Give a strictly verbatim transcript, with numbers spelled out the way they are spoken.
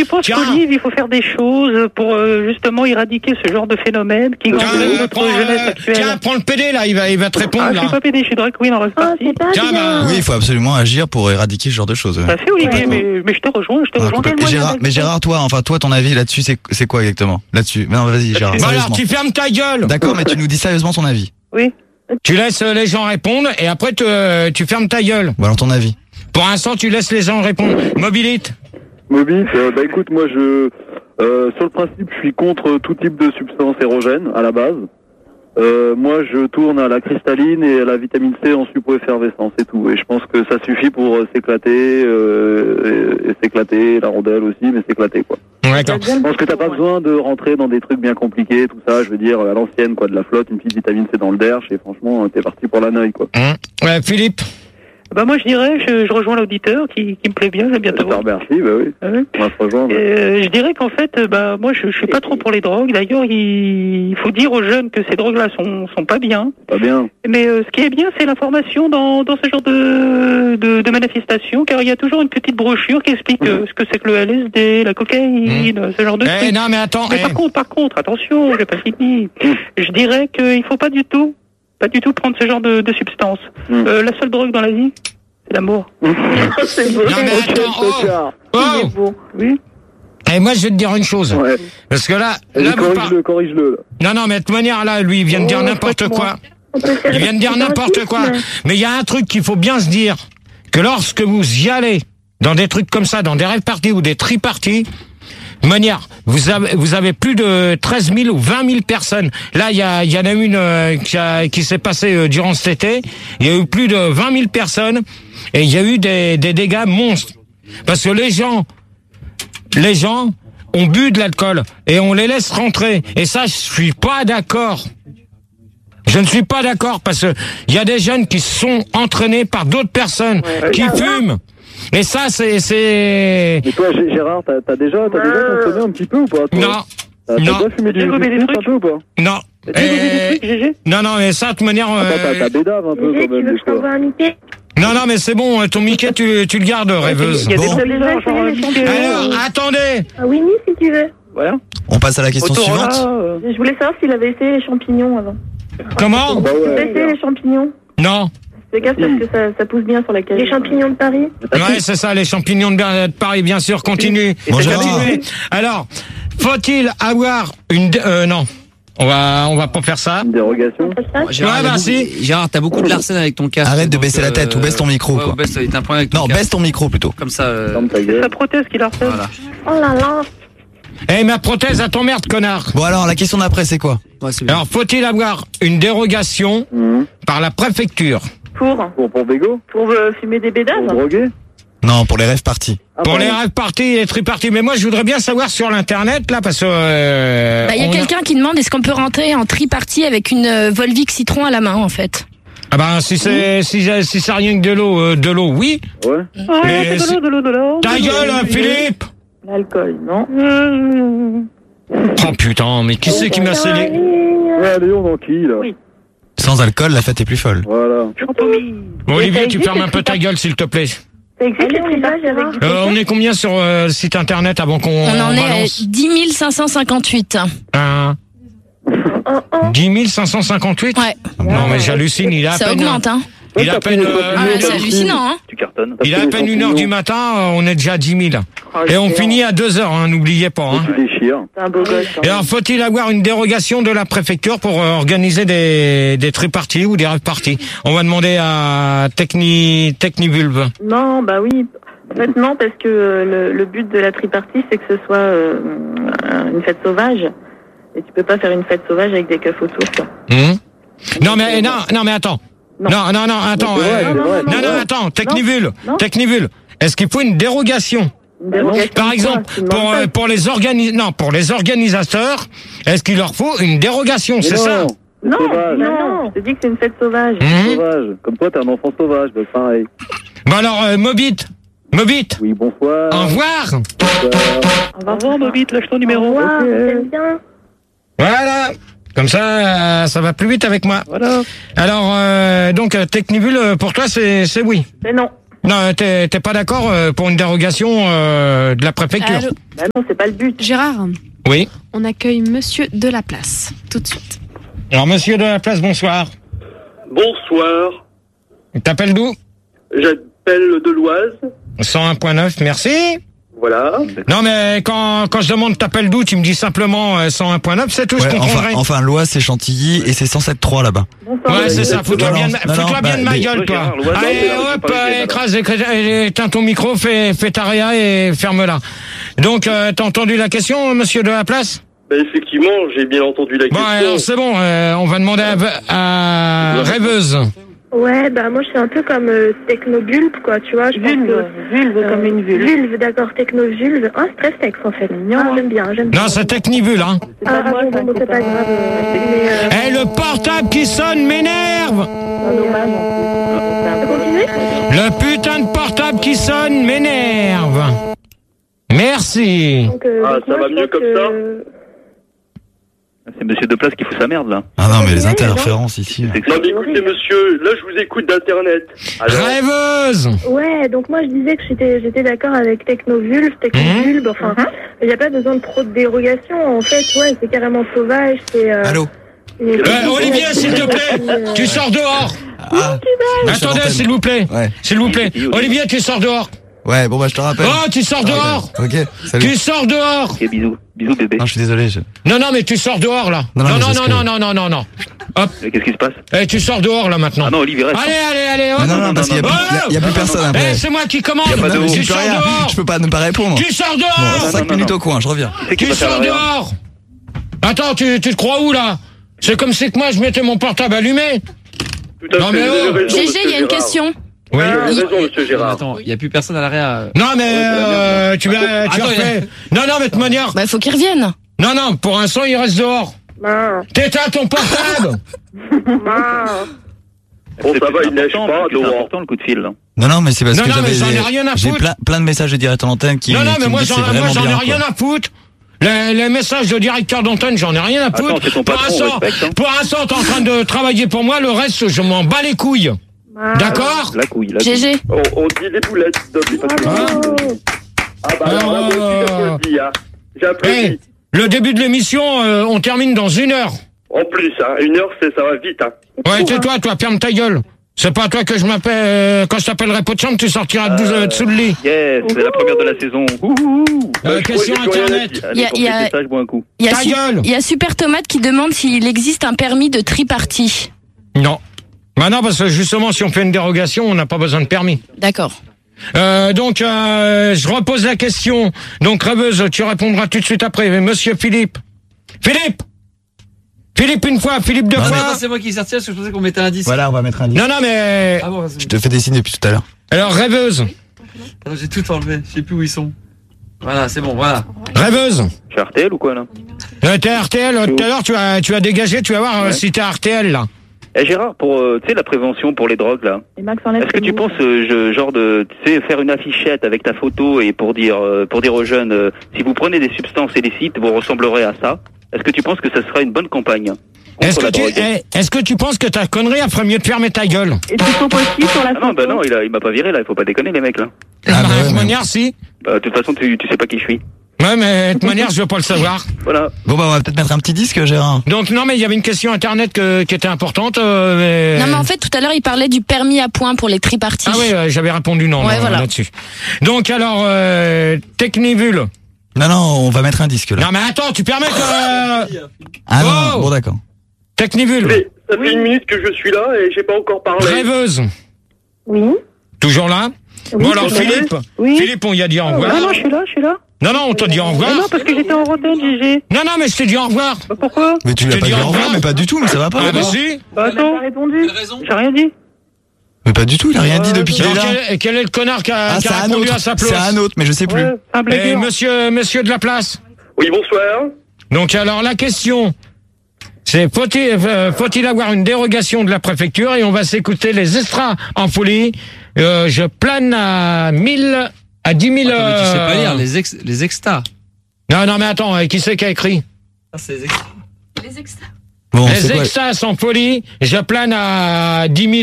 tu penses Tiens. qu'Olive, il faut faire des choses pour euh, justement éradiquer ce genre de phénomène qui Tiens, gangrène euh, notre prends, jeunesse euh, actuelle? tiens, prends le P D là, il va, il va te répondre Ah, je là. suis pas pédé, je suis drag queen en rêve Oh, party. c'est pas Tiens, bien. bah, Oui, il faut absolument agir pour éradiquer ce genre de choses. ouais. Tout à fait, Olivier, mais, mais je te rejoins, je te Ah, rejoins. complètement. Et Gérard, mais Gérard, toi, enfin, toi, ton avis là-dessus, c'est, c'est quoi exactement? Là-dessus. Non, vas-y, Gérard. Bah alors, sérieusement. tu fermes ta gueule. D'accord, mais tu nous dis sérieusement ton avis. Oui. Tu laisses euh, les gens répondre et après te, euh, tu fermes ta gueule. Bon, alors ton avis. Pour l'instant, tu laisses les gens répondre. Mobilite. Mobile, euh, bah écoute, moi je, euh, sur le principe, je suis contre tout type de substance érogène à la base. Euh, moi, je tourne à la cristalline et à la vitamine C en supo-effervescent, c'est tout. Et je pense que ça suffit pour euh, s'éclater, euh, et, et s'éclater, la rondelle aussi, mais s'éclater quoi. Ouais, d'accord. Je pense que t'as pas besoin de rentrer dans des trucs bien compliqués, tout ça. Je veux dire, à l'ancienne, quoi, de la flotte, une petite vitamine C dans le derche, et franchement, t'es parti pour la neuille, quoi. Hum. Ouais, Philippe. Bah moi je dirais, je, je rejoins l'auditeur qui, qui me plaît bien, j'aime bien Je te remercie, bah oui. Ah oui. On va se rejoindre. Euh, je dirais qu'en fait, euh, bah moi je, je suis pas trop pour les drogues. D'ailleurs, il, il faut dire aux jeunes que ces drogues-là sont sont pas bien. Pas bien. Mais euh, ce qui est bien, c'est l'information dans dans ce genre de de, de manifestation, car il y a toujours une petite brochure qui explique euh, ce que c'est que le L S D, la cocaïne, Mmh. ce genre de Eh trucs. non, mais attends. Mais eh. par contre, par contre, attention, j'ai pas fini. Je dirais qu'il faut pas du tout, pas du tout prendre ce genre de, de substance. Mm. Euh, la seule drogue dans la vie, c'est l'amour. C'est beau. Non, mais attends. Oh. Il est Oh. beau. Oui. Et moi, je vais te dire une chose. Ouais. Parce que là, Vas-y, là, vous par- corrige-le, corrige-le, là. non, non, mais de toute manière, là, lui, il vient de dire Oh, n'importe faites-moi. quoi. On peut faire Il vient de dire des n'importe quoi. graphismes. Mais il y a un truc qu'il faut bien se dire, que lorsque vous y allez, dans des trucs comme ça, dans des rêves parties ou des tri-parties, de manière, vous avez, vous avez plus de treize mille ou vingt mille personnes. Là, il y, a, il y en a une euh, qui, a, qui s'est passée euh, durant cet été. Il y a eu plus de vingt mille personnes et il y a eu des, des dégâts monstres. Parce que les gens, les gens ont bu de l'alcool et on les laisse rentrer. Et ça, je suis pas d'accord. Je ne suis pas d'accord parce que il y a des jeunes qui sont entraînés par d'autres personnes qui fument. Et ça, c'est, c'est, Mais toi, G- Gérard, t'as t'as déjà, t'as déjà consommé un petit peu ou pas, toi? non, T'as t'as non. déjà fumé du T'as gobé des du strip un trucs peu ou pas? non. T'as déjà goûté des Euh, trucs, G G? non, non, mais ça, de toute manière, Attends, t'as euh, t'as bédave un peu Gégé, quand tu même, veux des que je t'envoie fois. un Mickey? non, non, mais c'est bon, ton Mickey, tu, tu le gardes, rêveuse. Il y a des Bon. trucs bizarres, genre un Alors, Mickey, Alors, euh, attendez. Ah, Winnie, si tu veux. voilà. On passe à la question Autorola, suivante. euh, Je voulais savoir s'il avait essayé les champignons avant. Comment? Bah Il a ouais. essayé les champignons. Non. Fais gaffe parce que ça, ça pousse bien sur la cage. Les champignons de Paris. Ouais, c'est ça, les champignons de Ber- de Paris, bien sûr, continue. Bon, Gérard. Continuez. Alors, faut-il avoir une, dé- euh, non. On va, on va pas faire ça. Une dérogation. Gérard, Ouais, il y a bah, beaucoup- si. Gérard, t'as beaucoup de Larsen avec ton casque. Arrête de donc, baisser la tête ou baisse ton micro, ouais, quoi. ou baisse, t'as un problème avec ton Non, casque. baisse ton micro plutôt. Comme ça. euh, Ferme ta c'est gueule. sa prothèse qu'il a refait. Voilà. Oh là là. Eh, ma prothèse, à t'emmerde, connard. Bon, alors, la question d'après, c'est quoi? Ouais, c'est bien. Alors, faut-il avoir une dérogation Mhm. par la préfecture Pour Pour, pour Bégo? Pour euh, fumer des Pour bédaves. droguer? Non, pour les rêves partis. Ah, pour pardon. les rêves parties et les tri-parties? Mais moi, je voudrais bien savoir sur l'internet, là, parce que... euh, Bah, il y a on quelqu'un qui demande est-ce qu'on peut rentrer en tri-party avec une euh, Volvic citron à la main, en fait. Ah ben, si c'est, si, si c'est rien que de l'eau, euh, de l'eau, oui. Ouais. Ah, Mais c'est de l'eau, de l'eau, de l'eau. Ta gueule, hein, Philippe! L'alcool, non. Euh, Oh putain, mais qui c'est qui m'a scellé? Ouais, Léon dans qui, là? Oui. Sans alcool, la fête est plus folle. Voilà. Chantomie. Bon, Olivier, ça tu existe, fermes un le peu ta tri-party. gueule, s'il te plaît. Ça existe les tri-party avec du Euh, on est combien sur euh, le site internet avant qu'on On en est à balance dix mille cinq cent cinquante-huit. Hein Oh, oh. dix mille cinq cent cinquante-huit? Ouais, Non, mais j'hallucine, il a à ça peine... augmente, hein. Il a à peine... euh, Ah, c'est hallucinant, hein. Tu cartonnes. il a à peine une heure du matin, euh, on est déjà à dix mille. Et on finit à deux heures, hein, n'oubliez pas. Hein. Tu déchires. C'est un beau gosse. Et alors, faut-il avoir une dérogation de la préfecture pour euh, organiser des, des tri-parties ou des rêves-parties? On va demander à Techni, Technivulve. Non, bah oui. En fait, non, parce que euh, le, le but de la tripartie, c'est que ce soit euh, une fête sauvage. Et tu peux pas faire une fête sauvage avec des keufs autour, quoi. Hum non, mais, non, non, mais attends. Non. Non, non, non, attends. Mais c'est vrai, euh, c'est vrai, non, c'est non, vrai. attends, Technivule. Non. Technivule. Est-ce qu'il faut une dérogation? Une dérogation Par de quoi exemple, Tu demandes pour, pas. euh, pour les organi non, pour les organisateurs, est-ce qu'il leur faut une dérogation? Mais C'est non, ça? c'est Non, sauvage. non, je te dis que c'est une fête sauvage. Hum Sauvage. Comme toi, t'es un enfant sauvage, bah pareil. Bon alors, euh, Mobit. Mobit. Oui, bonsoir. Au revoir. Bonsoir. Au Au revoir, Mobit, lâche ton Au numéro. revoir, Ok. j'aime bien. Voilà. Comme ça, euh, ça va plus vite avec moi. Voilà. Alors, euh, donc, euh, Technivule, euh, pour toi, c'est, c'est oui. Mais non. Non, t'es, t'es pas d'accord euh, pour une dérogation euh, de la préfecture? Allô Bah non, c'est pas le but. Gérard, Oui. on accueille Monsieur Delaplace, tout de suite. Alors, monsieur de la place, bonsoir. Bonsoir, T'appelles d'où? j'appelle de l'Oise, cent un point neuf, merci. voilà. Non, mais quand, quand je demande t'appelles d'où, tu me dis simplement euh, cent un point neuf, c'est tout, je Ouais, comprendrai. enfin, enfin, l'Oise c'est Chantilly et c'est cent sept trois là-bas. Bonsoir. Ouais, c'est ça, fous-toi Non, bien, de- non, fous-toi non, bien bah, de ma mais- gueule, toi. Gérard, l'Oise, Allez, non, c'est hop, pas les écrase, écrase, éteins ton micro, fais, fais ta réa et ferme-la. Donc, euh, t'as entendu la question, monsieur de la place? Ben effectivement, j'ai bien entendu la Bon, question. alors c'est bon, euh, on va demander à, à Rêveuse. Ouais, bah moi je suis un peu comme euh, technobulbe, quoi, tu vois. Je pense Vulve, que, vulve euh, comme une vulve. Vulve, d'accord, technovulve. Ah, c'est très sexe en fait. Ah, j'aime bien, j'aime bien. Non, c'est Technivule, hein. Ah, ah, bon, bon, bon, c'est pas grave. euh, mais, euh, Eh, le portable qui sonne m'énerve! C'est dommage en on peut continuer Le putain de portable qui sonne m'énerve! Merci! Donc, euh, Ah, donc ça moi, va je mieux pense comme que- ça C'est monsieur Deplace qui fout sa merde, là. Ah non, mais les Ouais, interférences ici. C'est Non mais écoutez monsieur, là je vous écoute d'internet. Alors, Rêveuse! Ouais, donc moi je disais que j'étais j'étais d'accord avec technovulve, technovulbe, enfin, il n'y a pas besoin de trop de dérogation. En fait, ouais, c'est carrément sauvage, c'est... Euh, Allô? c'est- Euh, Olivier, s'il te plaît, Euh, tu sors dehors! Ah, Attendez, s'il vous plaît! Ouais. S'il vous plaît! Olivier, tu sors dehors! Ouais, bon bah je te rappelle. Oh, tu sors dehors! Ok, salut. Tu sors dehors! Ok, bisous. Bisous, bébé. Non, je suis désolé. Je... Non, non, mais tu sors dehors, là! Non, Non, non, non, mais non, c'est non, ce non, non, non, non! Hop! Mais Qu'est-ce qui se passe? Eh, tu sors dehors, là, maintenant! Ah non, Olivier, reste. Allez, allez, allez, hop! Non, non, non, parce qu'il y a non, plus, non, il y a- il y a plus non, personne non, après. Eh, c'est moi qui commande! Y a pas de Non, mais Tu je peux sors rien. dehors! Je peux pas ne pas répondre. Tu sors Bon, dehors! cinq non, non, minutes non. au coin, je reviens. C'est qui Tu va faire sors la réa? dehors! Attends, tu, tu te crois où, là? C'est comme si que moi, je mettais mon portable allumé! tout à Non, fait, mais vous avez oh. raison, G G, monsieur il y a une Gérard. question. Oui. Vous avez raison monsieur Gérard. Attends, il n'y a plus personne à l'arrière. Non, mais euh, tu vas, tu Attends, refais. Non, non, mais de toute manière. Bah, faut qu'il revienne. Non, non, pour l'instant, il reste dehors. bah, T'éteins ton portable. bah, Bon C'est ça va, plus il neige important, pas parce que C'est dehors. important, le coup de fil, là. Non, non, mais c'est parce Non, que non, mais j'avais. j'en ai rien à J'ai foutre. plein, plein de messages de direct à l'antenne qui. Non, non, qui mais me moi, disent j'en, c'est moi, vraiment j'en ai bien, rien quoi. à foutre. Les, les messages de directeur d'antenne, j'en ai rien à Attends, foutre. c'est ton Pour patron, l'instant, respecte, hein. pour l'instant, t'es en train de travailler pour moi. Le reste, je m'en bats les couilles. bah, D'accord? La couille, la G couille. G. On, on dit les boulettes, Dobby, parce que... bravo. Ah bah alors là, moi aussi, je te le dis, hein. Eh, J'apprécie. le début de l'émission, euh, on termine dans une heure. En plus, hein, une heure, c'est, ça va vite, hein. Ouais, tais-toi, toi, ferme ta gueule. C'est pas à toi que je m'appelle, euh, quand je t'appellerai pot de chambre, tu sortiras de euh, dessous le lit. Yes, c'est la première de la saison. Ouhou. Euh, je question croyais que rien internet. à dire. Allez, Y a- pour y a- fêter ça, je bois un coup. Il y a Ta Su- gueule. il y a Super Tomate qui demande s'il existe un permis de tripartie. Non. Bah non, parce que justement, si on fait une dérogation, on n'a pas besoin de permis. D'accord. Euh, donc, euh, je repose la question. Donc, Rêveuse, tu répondras tout de suite après. Mais Monsieur Philippe. Philippe Philippe une fois, Philippe deux Non, fois. Attends, c'est moi qui sortais parce que je pensais qu'on mettait un disque. Voilà, on va mettre un lien. Non, non, mais... Ah bon, vas-y. Je te fais des signes depuis tout à l'heure. Alors, Rêveuse. Attends, j'ai tout enlevé. Je sais plus où ils sont. Voilà, c'est bon, voilà. Rêveuse. Tu es R T L ou quoi, là? Euh, t'es R T L, tout à l'heure, tu as, tu as dégagé, tu vas voir euh, Ouais. si t'es R T L, là. Eh Gérard, pour, euh, tu sais, la prévention pour les drogues, là. Et Max enlève Est-ce que ses tu boules. penses, euh, je- genre de, tu sais, faire une affichette avec ta photo et pour dire, euh, pour dire aux jeunes, euh, si vous prenez des substances illicites, vous ressemblerez à ça. Est-ce que tu penses que ça sera une bonne campagne contre Est-ce que, la tu, drogue? eh, est-ce que tu penses que ta connerie, elle ferait mieux de fermer ta gueule? Et tu sont possibles sur la Ah photo. non, bah non, il, a, il m'a pas viré, là. Il faut pas déconner, les mecs, là. Ah, bah de ouais, toute mais- manière, si. Bah, de toute façon, tu, tu sais pas qui je suis. Ouais, mais de toute manière, je veux pas le savoir. Voilà. Bon, bah, on va peut-être mettre un petit disque, Gérard. Donc, non, mais il y avait une question internet que, qui était importante. Euh, mais... Non, mais en fait, tout à l'heure, il parlait du permis à points pour les triparties. Ah oui, euh, j'avais répondu non, Ouais, non, voilà. là-dessus. Donc, alors, euh, Technivule. Non, non, on va mettre un disque là. Non, mais attends, tu permets que... Ah non, Oh. bon d'accord. Technivule. Mais ça fait une minute que je suis là et j'ai pas encore parlé. Rêveuse. Oui. Toujours là? Oui, Bon, alors, tout à fait. Philippe. Oui. Philippe, on y a dit au revoir. Ah non, je suis là, je suis là. Non, non, on t'a dit au revoir. Ah non, parce que j'étais en antenne, G G. Non, non, mais je t'ai dit au revoir. Bah pourquoi? Mais tu lui as Je pas te dit dis au au revoir, revoir. mais pas du tout, mais ça va pas. Ah, bah d'abord. si. Bah attends, répondu. raison. j'ai rien dit. Mais pas du tout, il a rien dit depuis qu'il est Alors, là. quel, quel est le connard qui a, Ah, qui c'est a un répondu autre. à sa C'est place? un autre, mais je sais plus. Ouais, c'est un Eh, blagueur. monsieur, monsieur de la place. Oui, bonsoir. Donc, alors, la question, c'est faut-il, euh, faut-il avoir une dérogation de la préfecture? Et on va s'écouter les extras en folie. Euh, je plane à mille, à dix mille. Attends, mais tu sais pas euh, lire, les ex, les extas. Non, non, mais attends, euh, qui c'est qui a écrit? Ah, c'est les extas. Les extas. Bon, Les c'est quoi extas en folie, je plane à dix mille.